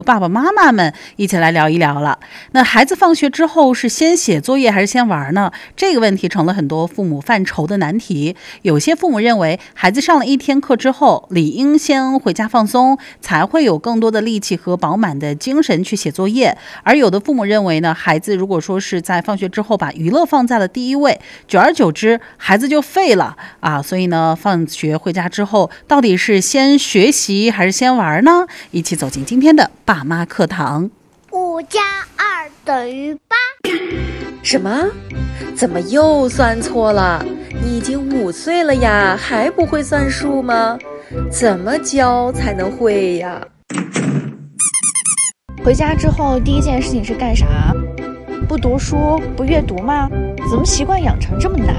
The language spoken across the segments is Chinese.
爸爸妈妈们一起来聊一聊了。那孩子放学之后是先写作业还是先玩呢？这个问题成了很多父母犯愁的难题。有些父母认为，孩子上了一天课之后，理应先回家放松，才会有更多的力气和饱满的精神去写作业。而有的父母认为呢，孩子如果说是在放学之后把娱乐放在了第一位，久而久之，孩子就废了啊。所以呢，放学回家之后，到底是先学习还是先玩呢？一起走进今天的爸妈课堂。 5+2=8。 什么？怎么又算错了？你已经5岁了呀，还不会算数吗？怎么教才能会呀？ 回家之后第一件事情是干啥？不读书，不阅读吗？怎么习惯养成这么难？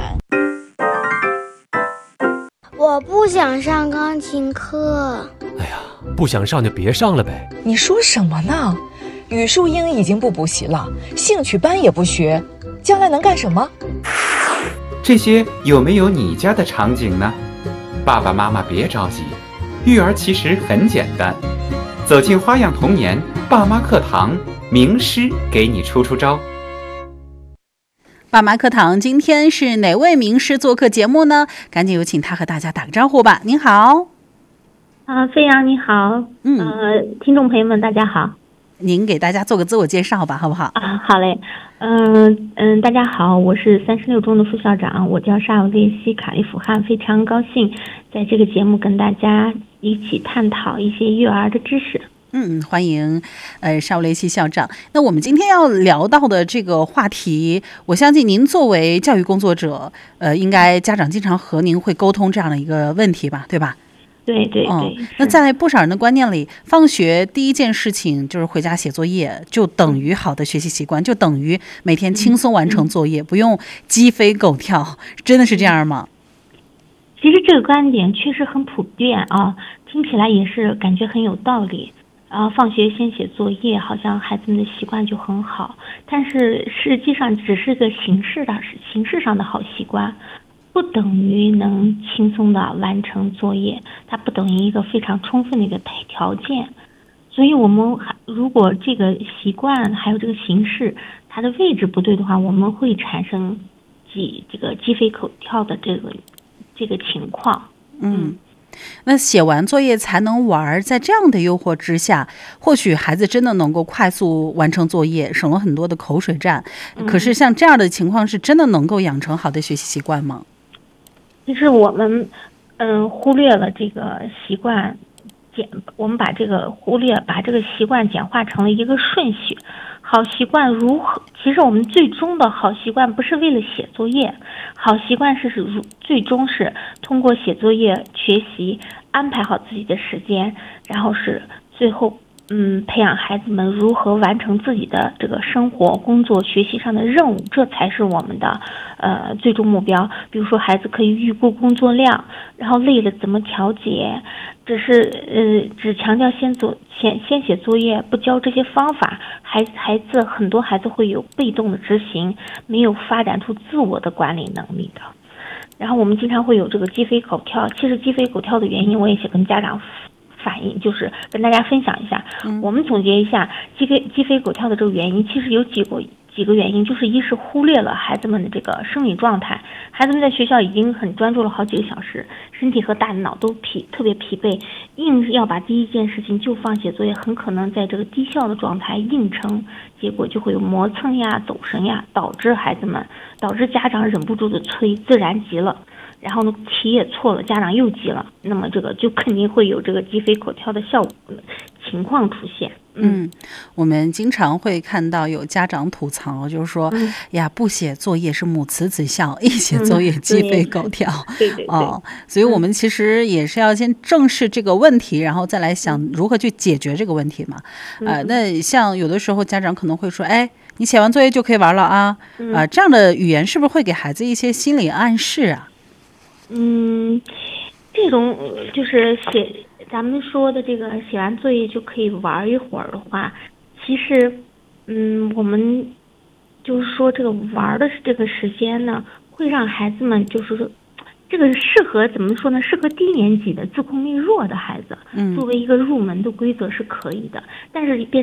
我不想上钢琴课。 哎呀，不想上就别上了呗。 你说什么呢？语数英已经不补习了，兴趣班也不学，将来能干什么？ 这些有没有你家的场景呢？爸爸妈妈别着急，育儿其实很简单。走进花样童年爸妈课堂，名师给你出招。 爸妈课堂，今天是哪位名师做客节目呢？赶紧有请他和大家打个招呼吧。您好。 飞扬你好。听众朋友们大家好。 您给大家做个自我介绍吧，好不好？ 好嘞。大家好，我是36中的副校长，我叫沙尔列西卡利夫汗，非常高兴在这个节目跟大家一起探讨一些育儿的知识。 欢迎沙尔列西校长。那我们今天要聊到的这个话题，我相信您作为教育工作者，应该家长经常和您会沟通这样的一个问题吧，对吧？ 对。 那在不少人的观念里，放学第一件事情就是回家写作业，就等于好的学习习惯，就等于每天轻松完成作业，不用鸡飞狗跳，真的是这样吗？ 其实这个观点确实很普遍啊，听起来也是感觉很有道理。放学先写作业，好像孩子们的习惯就很好，但是实际上只是个形式上的好习惯。不等于能轻松的完成作业，它不等于一个非常充分的一个条件。所以我们如果这个习惯还有这个形式它的位置不对的话，我们会产生这个鸡飞狗跳的这个情况。 那写完作业才能玩，在这样的诱惑之下，或许孩子真的能够快速完成作业，省了很多的口水战。可是像这样的情况，是真的能够养成好的学习习惯吗？ 其实我们忽略了这个习惯，我们把这个习惯简化成了一个顺序。好习惯如何？其实我们最终的好习惯不是为了写作业，好习惯最终是通过写作业学习安排好自己的时间，然后是最后培养孩子们如何完成自己的这个生活、工作、学习上的任务，这才是我们的最终目标。比如说，孩子可以预估工作量，然后累了怎么调节，只强调先写作业，不教这些方法，很多孩子会有被动的执行，没有发展出自我的管理能力的。然后我们经常会有这个鸡飞狗跳，其实鸡飞狗跳的原因，我也想跟家长反映，就是跟大家分享一下。我们总结一下鸡飞狗跳的这个原因，其实有几个原因，就是一是忽略了孩子们的这个生理状态，孩子们在学校已经很专注了好几个小时，身体和大脑都特别疲惫，硬要把第一件事情就放写作业，很可能在这个低效的状态硬撑，结果就会有磨蹭呀、走神呀，导致家长忍不住的催，自然急了。然后呢，题也错了，家长又急了，那么这个就肯定会有这个鸡飞狗跳的情况出现。 我们经常会看到有家长吐槽，就是说，呀，不写作业是母慈子孝，一写作业鸡飞狗跳。 对。 所以我们其实也是要先正视这个问题，然后再来想如何去解决这个问题嘛。那像有的时候家长可能会说，哎，你写完作业就可以玩了啊，这样的语言是不是会给孩子一些心理暗示啊？ 这种就是咱们说的这个写完作业就可以玩一会儿的话，其实我们就是说这个玩的这个时间呢，会让孩子们就是说这个适合怎么说呢？适合低年级的自控力弱的孩子，作为一个入门的规则是可以的。但是